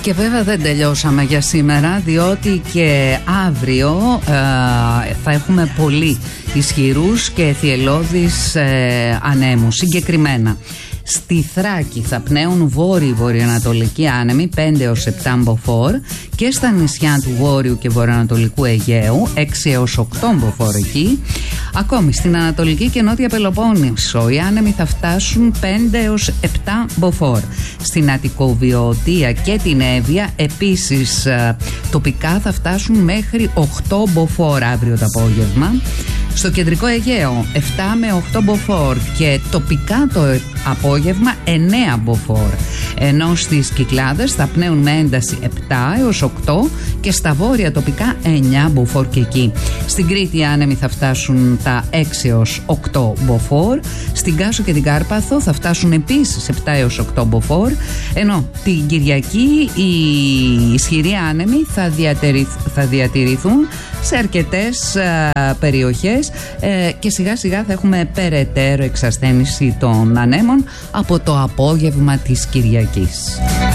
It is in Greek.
Και βέβαια δεν τελειώσαμε για σήμερα, διότι και αύριο θα έχουμε πολύ ισχυρούς και θυελλώδεις ανέμους. Συγκεκριμένα στη Θράκη θα πνέουν βόρειο-βορειοανατολικοί άνεμοι 5 έως 7 μποφόρ και στα νησιά του Βόρειου και Βορειοανατολικού Αιγαίου 6 έως 8 μποφόρ εκεί. Ακόμη στην Ανατολική και Νότια Πελοπόννησο οι άνεμοι θα φτάσουν 5 έως 7 μποφόρ. Στην Αττικοβιωτία και την Εύβοια επίσης τοπικά θα φτάσουν μέχρι 8 μποφόρ αύριο το απόγευμα. Στο Κεντρικό Αιγαίο 7 με 8 μποφόρ και τοπικά το απόγευμα 9 μποφόρ. Ενώ στις Κυκλάδες θα πνέουν με ένταση 7 έως 8 και στα βόρεια τοπικά 9 μποφόρ και εκεί. Στην Κρήτη οι άνεμοι θα φτάσουν τα 6 έως 8 μποφόρ. Στην Κάσο και την Κάρπαθο θα φτάσουν επίσης 7 έως 8 φόρ. Ενώ την Κυριακή οι ισχυροί άνεμοι θα διατηρηθούν σε αρκετές περιοχές και σιγά σιγά θα έχουμε περαιτέρω εξασθένηση των ανέμων από το απόγευμα της Κυριακής.